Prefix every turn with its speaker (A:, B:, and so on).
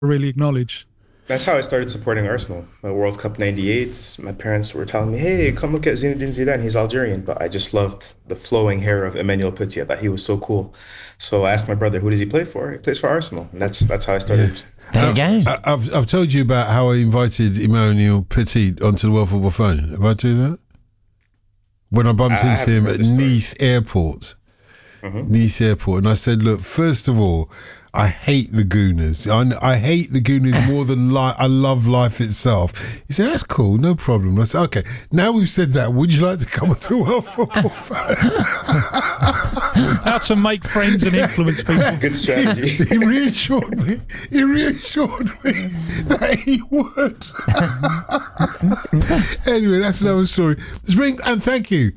A: really acknowledge.
B: That's how I started supporting Arsenal. My World Cup '98, my parents were telling me, "Hey, come look at Zinedine Zidane. He's Algerian." But I just loved the flowing hair of Emmanuel Petit. I thought he was so cool. So I asked my brother, "Who does he play for?" He plays for Arsenal, and that's how I
C: Yeah.
B: started
D: There you go.
C: I've told you about how I invited Emmanuel Petit onto the World Football Phone. Have I told you that? When I bumped
B: I
C: into
B: haven't
C: him
B: heard
C: at
B: this story.
C: Nice Airport.
B: Hmm.
C: Nice Airport, and I said, "Look, first of all, I hate the Gooners. I hate the Gooners more than I love life itself." He said, "That's cool, no problem." I said, "Okay, now we've said that, would you like to come to World Football Fan?"
A: How to make friends and influence people.
B: Good strategy.
C: He reassured me. He reassured me that he would. Anyway, that's another story. And thank you.